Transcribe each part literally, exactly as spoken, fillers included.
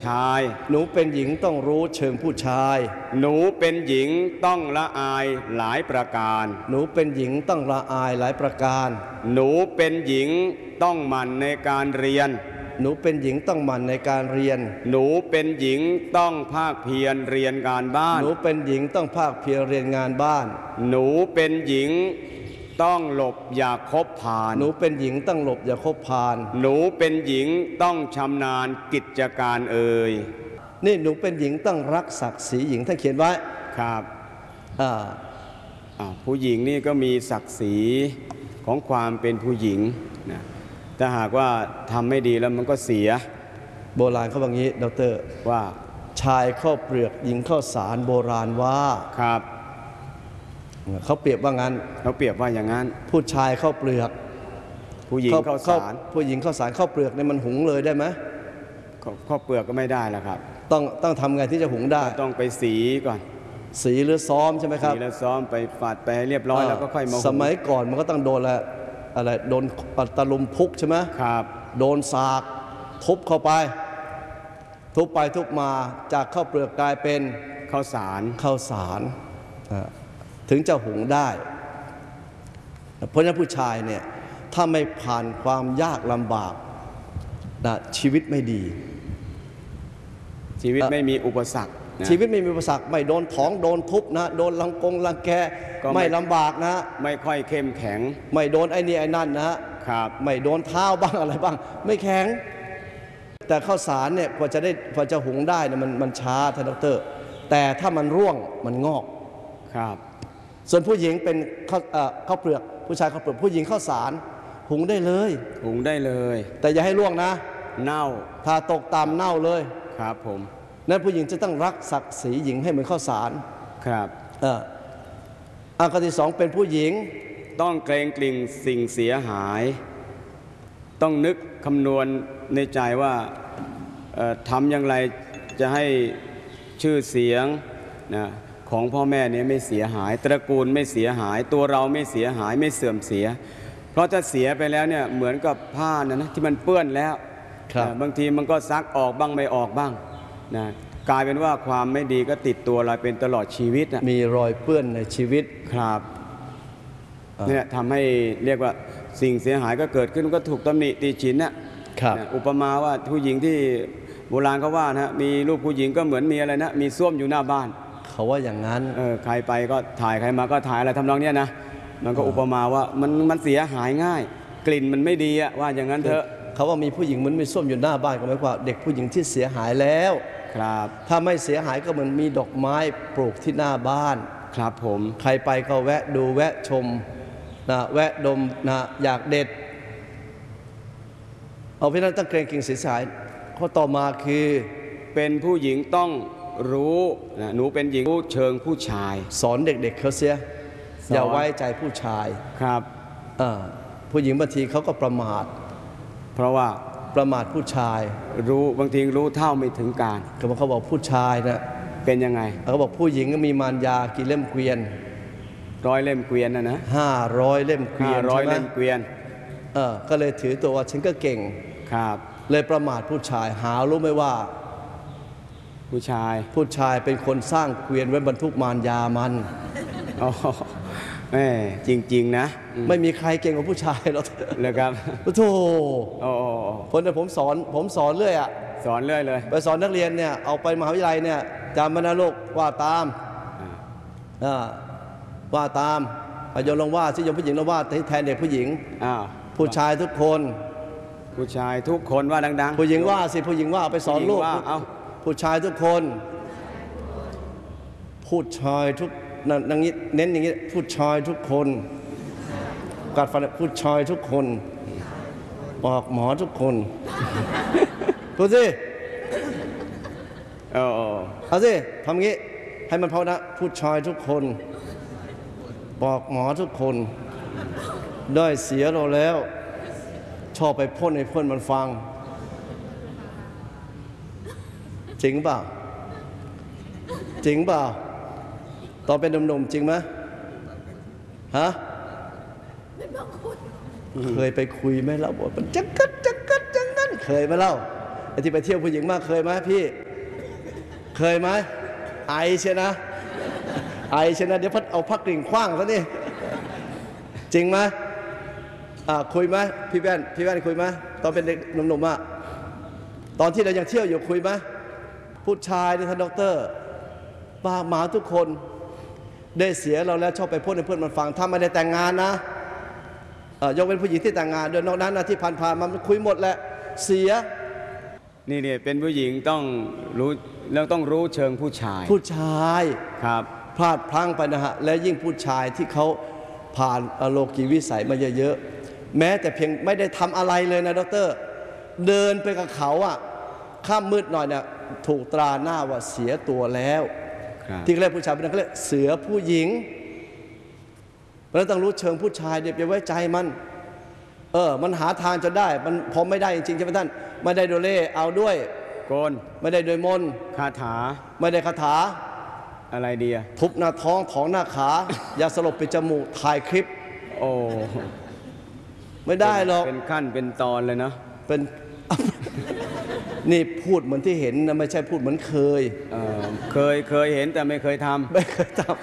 ชายหนูเป็นหญิงต้องรู้เชิงผู้ชายหนูเป็นหญิงต้องละอายหลายประการหนูเป็นหญิงต้องละอายหลายประการหนูเป็นหญิงต้องหมั่นในการเรียนหนูเป็นหญิงต้องหมั่นในการเรียนหนูเป็นหญิงต้องภาคเพียรเรียนการบ้านหนูเป็นหญิงต้องภาคเพียรเรียนงานบ้านหนูเป็นหญิงต้องหลบอย่าคบพาลหนูเป็นหญิงต้องหลบอย่าคบพาลหนูเป็นหญิงต้องชำนาญกิจการเอ่ยนี่หนูเป็นหญิงต้องรักศักดิ์ศรีหญิงท่านเขียนไว้ครับอ่าผู้หญิงนี่ก็มีศักดิ์ศรีของความเป็นผู้หญิงนะถ้าหากว่าทำไม่ดีแล้วมันก็เสียโบราณเขาบอกงี้ดร. ว่าชายข้าวเปลือกหญิงข้าวสารโบราณว่าครับเขาเปรียบว่างั้นเขาเปรียบว่าอย่างนั้นผู้ชายข้าวเปลือกผู้หญิงข้าวสารผู้หญิงข้าวสารข้าวเปลือกเนี่ยมันหุงเลยได้ไหมข้าวเปลือกก็ไม่ได้แล้วครับต้องต้องทำไงที่จะหุงได้ต้องไปสีก่อนสีหรือซ้อมใช่ไหมครับสีแล้วซ้อมไปฝาดไปเรียบร้อยแล้วก็ค่อยมาสมัยก่อนมันก็ต้องโดนอะไรอะไรโดนตะลุมพุกใช่ไหมครับโดนสากทุบเข้าไปทุบไปทุบมาจากข้าวเปลือกกลายเป็นข้าวสารข้าวสารถึงจะหุงได้เพราะฉะนั้นผู้ชายเนี่ยถ้าไม่ผ่านความยากลำบากนะชีวิตไม่ดีชีวิตไม่มีอุปสรรคชีวิตไม่มีอุปสรรคไม่โดนท้องโดนทุบนะโดนลังกงลังแกไม่ลำบากนะไม่ค่อยเข้มแข็งไม่โดนไอ้นี่ไอ้นั่นนะครับไม่โดนเท้าบ้างอะไรบ้างไม่แข็งแต่ข้าวสารเนี่ยพอจะได้พอจะหุงได้เนี่ยมันมันช้าท่านดร.แต่ถ้ามันร่วงมันงอกครับส่วนผู้หญิงเป็นข้าวข้าวเปลือกผู้ชายข้าวเปลือกผู้หญิงข้าวสารหุงได้เลยหุงได้เลยแต่อย่าให้ร่วงนะเน่าถ้าตกต่ำเน่าเลยครับผมนั้นผู้หญิงจะต้องรักศักดิ์ศรีหญิงให้เหมือนข้าวสารครับเอออันที่สองเป็นผู้หญิงต้องเกรงกลิ่งสิ่งเสียหายต้องนึกคำนวณในใจว่าทำอย่างไรจะให้ชื่อเสียงนะของพ่อแม่เนี่ยไม่เสียหายตระกูลไม่เสียหายตัวเราไม่เสียหายไม่เสื่อมเสียเพราะถ้าเสียไปแล้วเนี่ยเหมือนกับผ้านะนะที่มันเปื้อนแล้วบางทีมันก็ซักออกบ้างไม่ออกบ้างนะกลายเป็นว่าความไม่ดีก็ติดตัวเราเป็นตลอดชีวิตนะมีรอยเปื้อนในชีวิตครับเนี่ยทำให้เรียกว่าสิ่งเสียหายก็เกิดขึ้นก็ถูกตำหนิตีฉินนะอุปมาว่าผู้หญิงที่โบราณเขาว่านะมีลูกผู้หญิงก็เหมือนมีอะไรนะมีส้วมอยู่หน้าบ้านเขาว่าอย่างนั้นเออใครไปก็ถ่ายใครมาก็ถ่ายอะไรทำนองเนี้ยนะมันก็อุปมาว่ามันมันเสียหายง่ายกลิ่นมันไม่ดีอะว่าอย่างนั้นเถอะเขาว่ามีผู้หญิงเหมือนมีส้วมอยู่หน้าบ้านก็หมายความว่าเด็กผู้หญิงที่เสียหายแล้วครับถ้าไม่เสียหายก็เหมือนมีดอกไม้ปลูกที่หน้าบ้านครับผมใครไปก็แวะดูแวะชมนะแวะดมนะอยากเด็ดเอาพี่นั้นตั้งเกรงกิ่งศีรษะข้อต่อมาคือเป็นผู้หญิงต้องรู้นะหนูเป็นหญิงรู้เชิงผู้ชายสอนเด็กๆ เ, เขาเสียอย่าไว้ใจผู้ชายครับผู้หญิงบางทีเขาก็ประมาทเพราะว่าประมาทผู้ชายรู้บางทีรู้เท่าไม่ถึงการเขาบอกผู้ชายนะเป็นยังไงเขาบอกผู้หญิงก็มีมารยากี่เล่มเกวียนร้อยเล่มเกวียนนะนะห้าร้อยเล่มเกวียนร้อยเล่มเกวียนเออก็เลยถือตัวว่าฉันก็เก่งครับเลยประมาทผู้ชายหารู้ไหมว่าผู้ชายผู้ชายเป็นคนสร้างเกวียนไว้บรรทุกมารยามันอ๋อแม่จริงๆนะไม่มีใครเก่งกว่าผู้ชายหรอกเลยครับโอ้โหคนที่ผมสอนผมสอนเรื่อยอ่ะสอนเรื่อยเลยไปสอนนักเรียนเนี่ยเอาไปมหาวิทยาลัยเนี่ยจำมานะลูกว่าตามอ่าว่าตามโยมลองว่าสิโยมผู้หญิงลองว่าแทนเด็กผู้หญิงอ้าวผู้ชายทุกคนผู้ชายทุกคนว่าดังๆผู้หญิงว่าสิผู้หญิงว่าไปสอนลูกเอาผู้ชายทุกคนผู้ชายทุกนั่งนี้เน้นอย่างนี้ผู้ชายทุกคนกัดฟันผู้ชายทุกคนบอกหมอทุกคนพูดสิเอาเอาสิทำงี้ให้มันพอนะผู้ชายทุกคนบอกหมอทุกคนได้เสียเราแล้วชอบไปพ่นให้เพื่อนมันฟังจริงเปล่าจริงเปล่าตอนเป็นหนุ่มๆจริงไหมฮะเคยไปคุยไหมเราบอกมันจังกัดจังกัดจังกัดเคยไหมเล่าไอ้ที่ไปเที่ยวผู้หญิงมากเคยไหมพี่เคยไหมไอเชียนะไอเชียนะเดี๋ยวพัดเอาพักกลิ่งขว้างซะนี่จริงไหมอ่าคุยไหมพี่แว่นพี่แว่นคุยไหมตอนเป็นเด็กหนุ่มๆอ่ะตอนที่เรายังเที่ยวอยู่คุยไหมผู้ชายนี่ท่านด็อกเตอร์ป้าหมาทุกคนได้เสียเราแล้วชอบไปพูดให้เพื่อนมันฟังถ้าไม่ได้แต่งงานนะยกเป็นผู้หญิงที่แต่งงานโดยนอกนั้นนะที่ผ่านๆมันคุยหมดแหละเสียนี่เนี่ยเป็นผู้หญิงต้องรู้แล้วต้องรู้เชิงผู้ชายผู้ชายครับพลาดพลั้งไปนะฮะและยิ่งผู้ชายที่เขาผ่านโลกีวิสัยมาเยอะๆแม้แต่เพียงไม่ได้ทำอะไรเลยนะดร.เดินไปกับเขาอ่ะข้ามมืดหน่อยเนี่ยถูกตราหน้าว่าเสียตัวแล้วที่เรียกผู้ชายเป็นเขาเรียกเสือผู้หญิงเพราะฉะนั้นต้องรู้เชิงผู้ชายเดี๋ยวอย่าไว้ใจมันเออมันหาทางจะได้มันพอไม่ได้จริงๆใช่ไหมท่านไม่ได้โดยเล่เอาด้วยโกนไม่ได้โดยมนคาถาไม่ได้คาถาอะไรดีอะทุบหน้าท้องถองหน้าขา ยาสลบปิดจมูกถ่ายคลิปโอ้ไม่ได้หรอกเป็นขั้นเป็นตอนเลยเนาะเป็น นี่พูดเหมือนที่เห็นนะไม่ใช่พูดเหมือนเคยเออเคยเคยเห็นแต่ไม่เคยทำไม่เคยทำ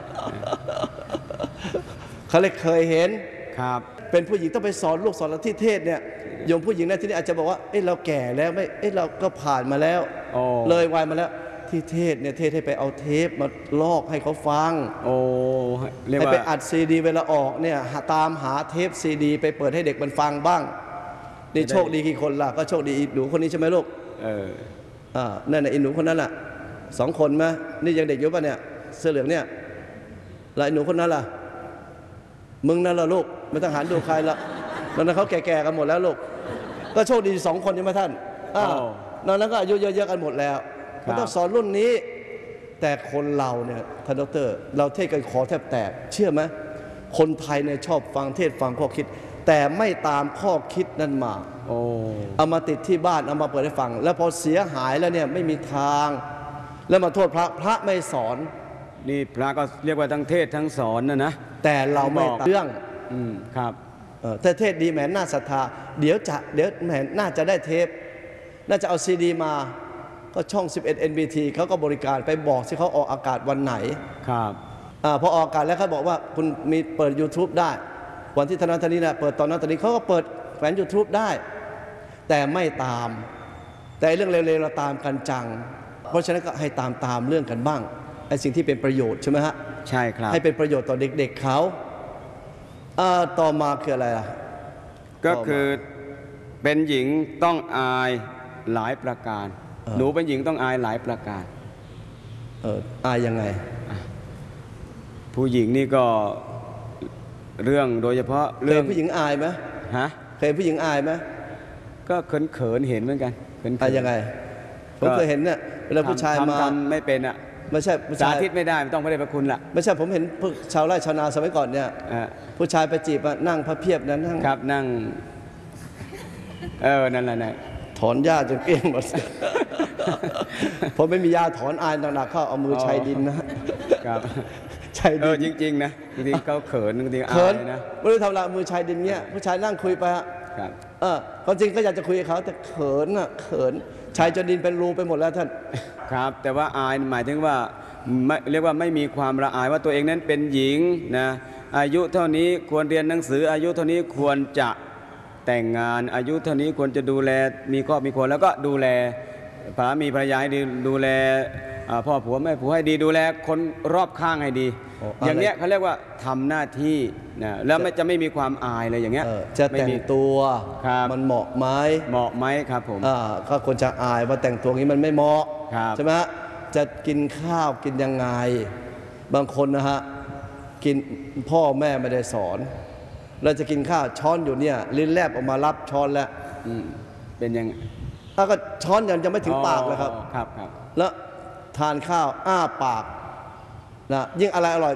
เขาเลยเคยเห็นครับเป็นผู้หญิงต้องไปสอนลูกสอนที่เทศเนี่ยโยมผู้หญิงนะที่นี่อาจจะบอกว่าเอ้เราแก่แล้วไม่เอ้เราก็ผ่านมาแล้วเลยวัยมาแล้วที่เทศเนี่ยเทศให้ไปเอาเทปมาลอกให้เขาฟังโอ้ให้ไปอัดซีดีเวลาออกเนี่ยตามหาเทปซีดีไปเปิดให้เด็กมันฟังบ้างนี่โชคดีกี่คนล่ะก็โชคดีหนูคนนี้ใช่ไหมลูกเอออ่านั่นน่ะไอ้หนูคนนั้นล่ะสองคนไหมนี่ยังเด็กอยู่ป่ะเนี่ยเสื้อเหลืองเนี่ยแล้วไอ้หนูคนนั้นล่ะมึงนั่นล่ะลูกไม่ต้องหันดูใครละนั่นนะเขาแก่ๆกันหมดแล้วลูกก็โชคดีสองคนใช่ไหมท่านอ้าวนั่นแล้วก็อายุเยอะๆกันหมดแล้วมันต้องสอนรุ่นนี้แต่คนเราเนี่ยท่านดร.เราเทศกันคอแทบแตกเชื่อไหมคนไทยเนี่ยชอบฟังเทศฟังข้อคิดแต่ไม่ตามข้อคิดนั้นมาโอ้เอามาติดที่บ้านเอามาเปิดให้ฟังแล้วพอเสียหายแล้วเนี่ยไม่มีทางแล้วมาโทษพระพระไม่สอนนี่พระก็เรียกว่าทั้งเทศทั้งสอนนะนะแต่เราไม่เรื่องอืมครับเออถ้าเทศดีแหมน่าศรัทธาเดี๋ยวจะเดี๋ยวแหมน่าจะได้เทปน่าจะเอาซีดีมาก็ช่องสิบเอ็ด เอ็น บี ที เขาก็บริการไปบอกที่เขาออกอากาศวันไหนครับอ่าพอออกอากาศแล้วเขาบอกว่าคุณมีเปิด YouTube ได้วันที่ธนาธนีนะเปิดตอนนั้นตอนนี้เขาก็เปิดแฟน YouTube ได้แต่ไม่ตามแต่เรื่องเร็วๆเราตามกันจังเพราะฉะนั้นก็ให้ตามตามเรื่องกันบ้างไอ้สิ่งที่เป็นประโยชน์ใช่ไหมฮะใช่ครับให้เป็นประโยชน์ต่อเด็กๆเขาอ่าต่อมาคืออะไรล่ะก็คือเป็นหญิงต้องอายหลายประการหนูเป็นหญิงต้องอายหลายประการเอออายยังไงผู้หญิงนี่ก็เรื่องโดยเฉพาะเรื่องผู้หญิงอายไหมฮะเคยผู้หญิงอายไหมก็เขินเขินเห็นเหมือนกันเขินอายยังไงผมเคยเห็นเนี่ยเวลาผู้ชายมาทำไม่เป็นอ่ะไม่ใช่สาธิตไม่ได้ไม่ต้องไม่ได้ประคุณล่ะไม่ใช่ผมเห็นพวกชาวไร่ชาวนาสมัยก่อนเนี่ยผู้ชายไปจีบนั่งพระเพียบนั้นนั่งครับนั่งเออนั่นแหละนะถอนหญ้าจนเกลี้ยงหมดพอไม่มีหญ้าถอนอายหนักๆเข้าเอามือชัยดินนะครับชัยดินเออจริงๆนะบางทีเขาเขินบางทีอายนะไม่รู้ทำละมือชัยดินเงี้ยผู้ชายนั่งคุยไปครับเออความจริงก็อยากจะคุยกับเขาแต่เขินอ่ะเขินชัยจนดินเป็นรูไปหมดแล้วท่านครับแต่ว่าอายหมายถึงว่าเรียกว่าไม่มีความละอายว่าตัวเองนั้นเป็นหญิงนะอายุเท่านี้ควรเรียนหนังสืออายุเท่านี้ควรจะแต่งงานอายุเท่านี้ควรจะดูแลมีครอบมีครัวแล้วก็ดูแลสามีภรรยาให้ดีดูแลพ่อผัวแม่ผัวให้ดีดูแลคนรอบข้างให้ดีอย่างเนี้ยเขาเรียกว่าทำหน้าที่นะแล้วไม่จะไม่มีความอายเลยอย่างเงี้ยจะแต่งตัวมันเหมาะไหมเหมาะไหมครับผมก็ควรจะอายว่าแต่งตัวนี้มันไม่เหมาะใช่ไหมจะกินข้าวกินยังไงบางคนนะฮะกินพ่อแม่ไม่ได้สอนเราจะกินข้าวช้อนอยู่เนี่ยลิ้นแลบออกมารับช้อนแล้วเป็นยังถ้าก็ช้อนยังจะไม่ถึงปากเลยครับครับครับแล้วทานข้าวอ้าปากนะยิ่งอะไรอร่อย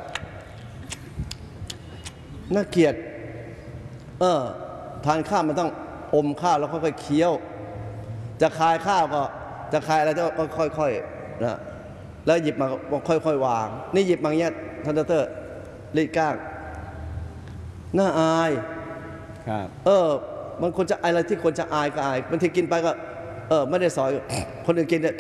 น่าเกลียดเออทานข้าวมันต้องอมข้าวแล้วค่อยๆเคี้ยวจะคายข้าวก็จะคายอะไรก็ค่อยๆนะแล้วหยิบมาค่อยๆวางนี่หยิบมาเงี้ยท่านดร.รีดก้างน่าอายครับเออมันควรจะอะไรที่ควรจะอายก็อายบางทีกินไปก็เออไม่ได้สอยคนอื่นกินเนี่ย